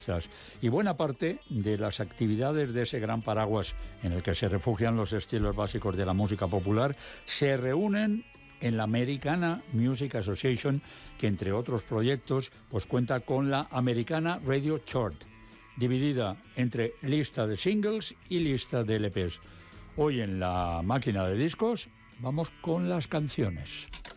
Y buena parte de las actividades de ese gran paraguas en el que se refugian los estilos básicos de la música popular se reúnen en la Americana Music Association, que entre otros proyectos pues cuenta con la Americana Radio Chart, dividida entre lista de singles y lista de LPs. Hoy en la máquina de discos vamos con las canciones.